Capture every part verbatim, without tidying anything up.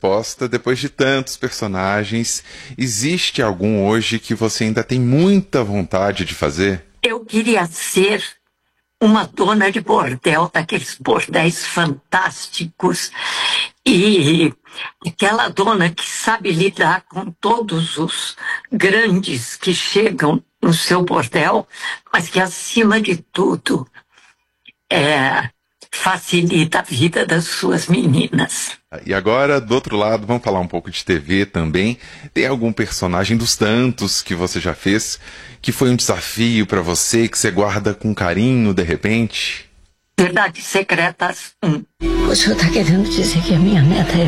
resposta. Depois de tantos personagens, existe algum hoje que você ainda tem muita vontade de fazer? Eu queria ser uma dona de bordel, daqueles bordéis fantásticos, e aquela dona que sabe lidar com todos os grandes que chegam no seu bordel, mas que, acima de tudo, é, facilita a vida das suas meninas. E agora, do outro lado, vamos falar um pouco de T V também. Tem algum personagem dos tantos que você já fez que foi um desafio pra você, que você guarda com carinho de repente? Verdades Secretas um. O senhor tá querendo dizer que a minha neta é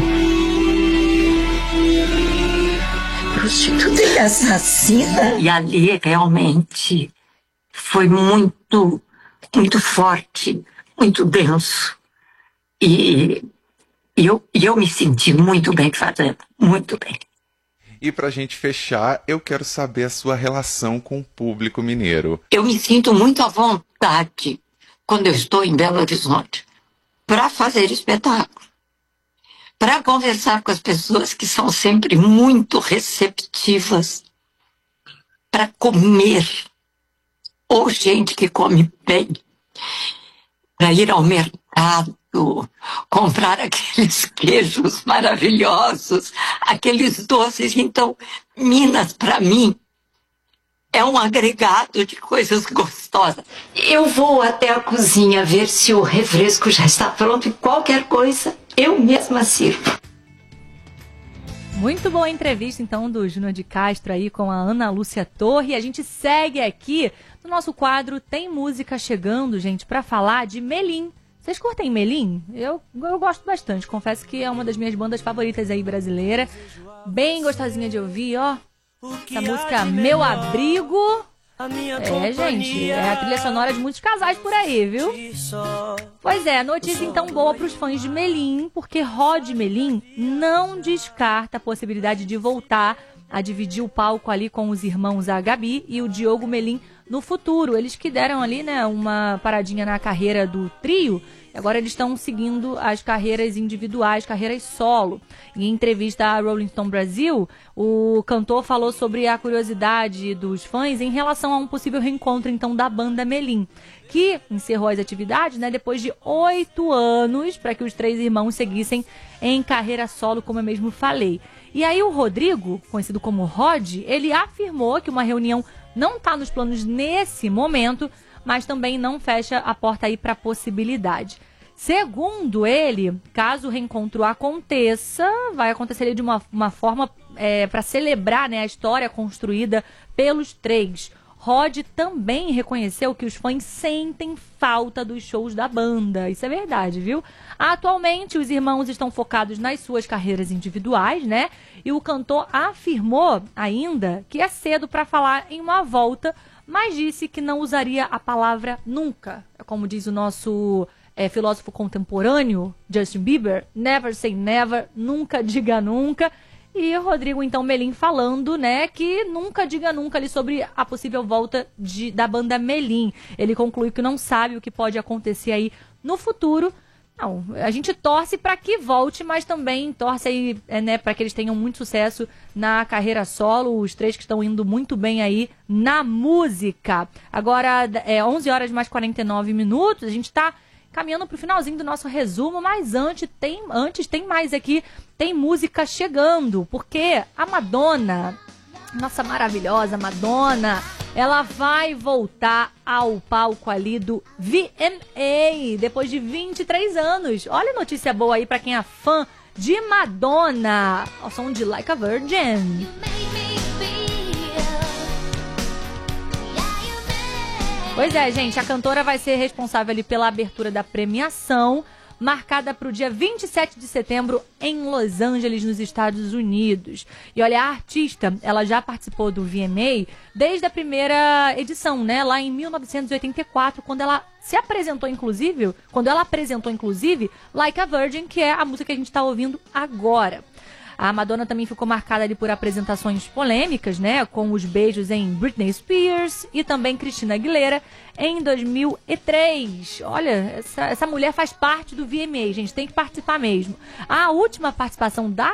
prostituta e assassina? E ali realmente foi muito, muito forte, muito denso. E, e, eu, e eu me senti muito bem fazendo, muito bem. E pra gente fechar, eu quero saber a sua relação com o público mineiro. Eu me sinto muito à vontade quando eu estou em Belo Horizonte para fazer espetáculo, para conversar com as pessoas que são sempre muito receptivas, para comer, ou gente que come bem, para ir ao mercado, comprar aqueles queijos maravilhosos, aqueles doces. Então, Minas, para mim, é um agregado de coisas gostosas. Eu vou até a cozinha ver se o refresco já está pronto e qualquer coisa eu mesma sirvo. Muito boa entrevista, então, do Júnior de Castro aí com a Ana Lúcia Torre. A gente segue aqui no nosso quadro Tem Música Chegando, gente, para falar de Melim. Vocês curtem Melim? Eu, eu gosto bastante. Confesso que é uma das minhas bandas favoritas aí brasileira. Bem gostosinha de ouvir, ó. Essa música Meu Abrigo. É, gente, é a trilha sonora de muitos casais por aí, viu? Pois é, notícia então boa para os fãs de Melim, porque Rod Melim não descarta a possibilidade de voltar a dividir o palco ali com os irmãos a Gabi e o Diogo Melim no futuro. Eles que deram ali, né, uma paradinha na carreira do trio, e agora eles estão seguindo as carreiras individuais, carreiras solo. Em entrevista à Rolling Stone Brasil, o cantor falou sobre a curiosidade dos fãs em relação a um possível reencontro, então, da banda Melim, que encerrou as atividades, né, depois de oito anos, para que os três irmãos seguissem em carreira solo, como eu mesmo falei. E aí o Rodrigo, conhecido como Rod, ele afirmou que uma reunião não está nos planos nesse momento, mas também não fecha a porta aí para a possibilidade. Segundo ele, caso o reencontro aconteça, vai acontecer de uma, uma forma é, para celebrar, né, a história construída pelos três. Rod também reconheceu que os fãs sentem falta dos shows da banda. Isso é verdade, viu? Atualmente, os irmãos estão focados nas suas carreiras individuais, né? E o cantor afirmou ainda que é cedo para falar em uma volta, mas disse que não usaria a palavra nunca. Como diz o nosso é, filósofo contemporâneo, Justin Bieber, never say never, nunca diga nunca. E o Rodrigo, então, Melim falando, né, que nunca diga nunca ali sobre a possível volta de, da banda Melim. Ele conclui que não sabe o que pode acontecer aí no futuro. Não, a gente torce para que volte, mas também torce aí, é, né, para que eles tenham muito sucesso na carreira solo, os três que estão indo muito bem aí na música. Agora, é onze horas mais quarenta e nove minutos, a gente está caminhando para o finalzinho do nosso resumo, mas antes tem, antes tem mais aqui, tem música chegando, porque a Madonna, nossa maravilhosa Madonna, ela vai voltar ao palco ali do V M A, depois de vinte e três anos. Olha a notícia boa aí para quem é fã de Madonna, ao som de Like a Virgin. Pois é, gente, a cantora vai ser responsável ali pela abertura da premiação, marcada para o dia vinte e sete de setembro em Los Angeles, nos Estados Unidos. E olha, a artista, ela já participou do V M A desde a primeira edição, né? Lá em mil novecentos e oitenta e quatro, quando ela se apresentou, inclusive, quando ela apresentou, inclusive, Like a Virgin, que é a música que a gente está ouvindo agora. A Madonna também ficou marcada ali por apresentações polêmicas, né? Com os beijos em Britney Spears e também Christina Aguilera em dois mil e três. Olha, essa, essa mulher faz parte do V M A, gente, tem que participar mesmo. A última participação da